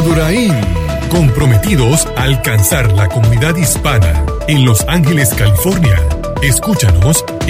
Sadurain, comprometidos a alcanzar la comunidad hispana en Los Ángeles, California. Escúchanos